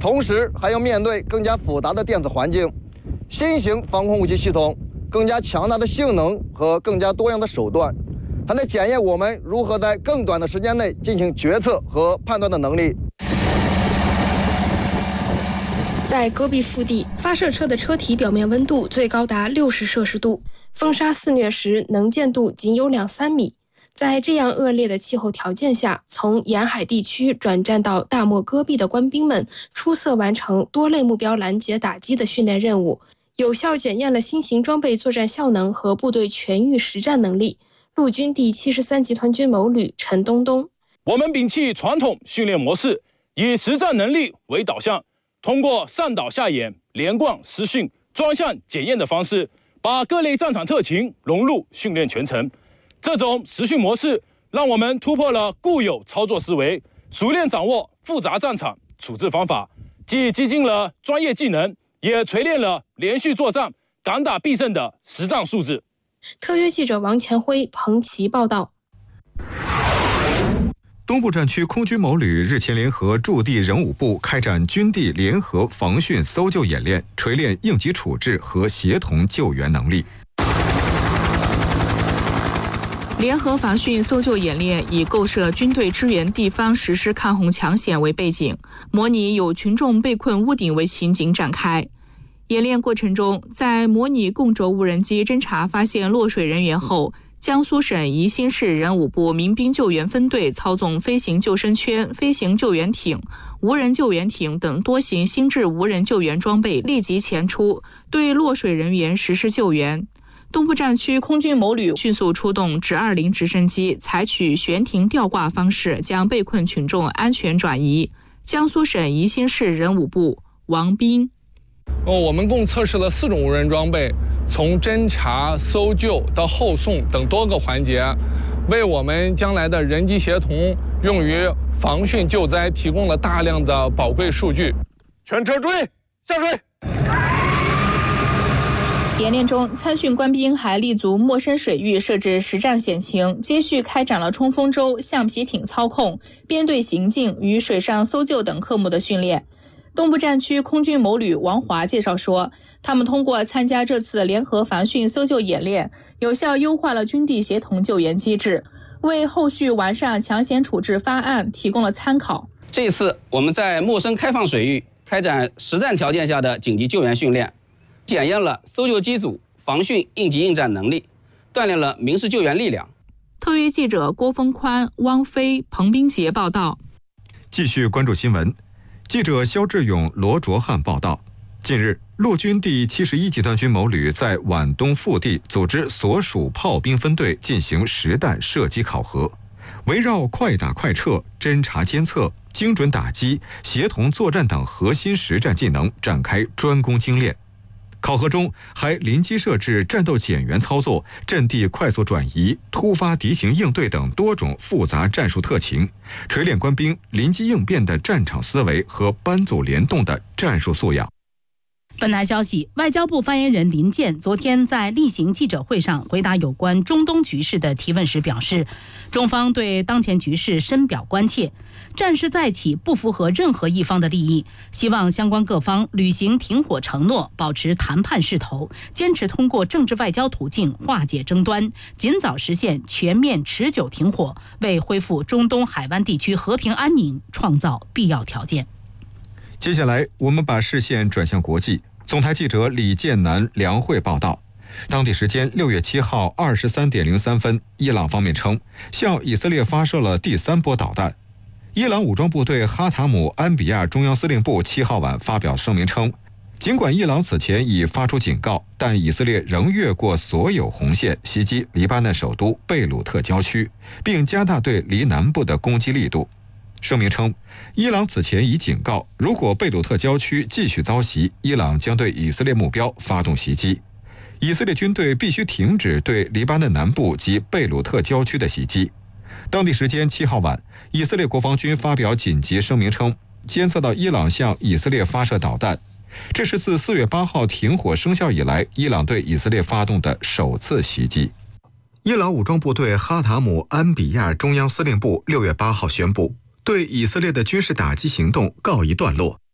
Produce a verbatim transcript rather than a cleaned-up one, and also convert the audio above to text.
同时还要面对更加复杂的电子环境、新型防空武器系统、更加强大的性能和更加多样的手段，还得检验我们如何在更短的时间内进行决策和判断的能力。 在戈壁腹地，发射车的车体表面温度最高达六十摄氏度，风沙肆虐时能见度仅有两三米。在这样恶劣的气候条件下，从沿海地区转战到大漠戈壁的官兵们出色完成多类目标拦截打击的训练任务，有效检验了新型装备作战效能和部队全域实战能力。陆军第七十三集团军某旅陈东东： 我们摒弃传统训练模式，以实战能力为导向，通过上导下演、连贯实训、专项检验的方式，把各类战场特情融入训练全程。这种实训模式让我们突破了固有操作思维，熟练掌握复杂战场处置方法，既激进了专业技能，也锤炼了连续作战、敢打必胜的实战素质。 特约记者王前辉、彭琦报道。 东部战区空军某旅日前联合驻地人武部开展军地联合防汛搜救演练，锤炼应急处置和协同救援能力。 联合防汛搜救演练以构设军队支援地方实施抗洪抢险为背景，模拟有群众被困屋顶为情景展开。演练过程中，在模拟共轴无人机侦察发现落水人员后，江苏省宜兴市人武部民兵救援分队操纵飞行救生圈、飞行救援艇、无人救援艇等多型新制无人救援装备立即前出，对落水人员实施救援。东部战区空军某旅迅速出动直二零直升机，采取悬停吊挂方式将被困群众安全转移。江苏省宜兴市人武部王斌： 我们共测试了四种无人装备，从侦察、搜救到后送等多个环节，为我们将来的人机协同用于防汛救灾提供了大量的宝贵数据。全车注意下水。 演练中，参训官兵还立足陌生水域设置实战险情，接续开展了冲锋舟、橡皮艇操控、编队行进与水上搜救等科目的训练。东部战区空军某旅王华介绍说，他们通过参加这次联合防汛搜救演练，有效优化了军地协同救援机制，为后续完善抢险处置方案提供了参考。 这次我们在陌生开放水域开展实战条件下的紧急救援训练，检验了搜救机组防汛应急应战能力，锻炼了民事救援力量。 特约记者郭峰宽、汪飞、彭斌杰报道。 继续关注新闻。记者肖志勇、罗卓汉报道，近日，陆军第七十一集团军某旅在皖东腹地组织所属炮兵分队进行实弹射击考核，围绕快打快撤、侦察监测、精准打击、协同作战等核心实战技能展开专攻精练。考核中还临机设置战斗减员操作、阵地快速转移、突发敌情应对等多种复杂战术特情，锤炼官兵临机应变的战场思维和班组联动的战术素养。 本台消息，外交部发言人林健昨天在例行记者会上回答有关中东局势的提问时表示，中方对当前局势深表关切，战事再起不符合任何一方的利益，希望相关各方履行停火承诺，保持谈判势头，坚持通过政治外交途径化解争端，尽早实现全面持久停火，为恢复中东海湾地区和平安宁创造必要条件。 接下来，我们把视线转向国际。总台记者李建南、梁慧报道，当地时间六月七号二十三点零三分，伊朗方面称向以色列发射了第三波导弹。伊朗武装部队哈塔姆安比亚中央司令部七号晚发表声明称，尽管伊朗此前已发出警告，但以色列仍越过所有红线，袭击黎巴嫩首都贝鲁特郊区，并加大对黎南部的攻击力度。声明称，伊朗此前已警告，如果贝鲁特郊区继续遭袭，伊朗将对以色列目标发动袭击。以色列军队必须停止对黎巴嫩南部及贝鲁特郊区的袭击。当地时间七号晚，以色列国防军发表紧急声明称，监测到伊朗向以色列发射导弹，这是自四月八号停火生效以来，伊朗对以色列发动的首次袭击。伊朗武装部队哈塔姆安比亚中央司令部六月八号宣布，对以色列的军事打击行动告一段落。